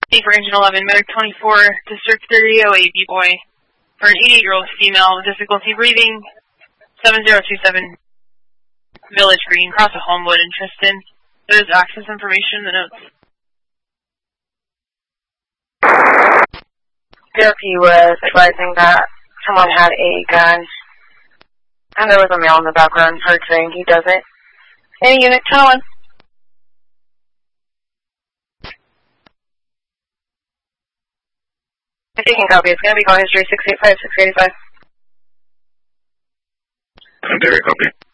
A for Engine 11, Medic 24, District 3008, B-Boy, for an 88-year-old female with difficulty breathing, 7027, Village Green, across the Homewood in Tristan. There is access information in the notes. DOT was advising that someone had a gun, and there was a male in the background heard saying he doesn't. Any unit, 10-1. Taking copy. It's going to be call history 685, 685. Derek, copy.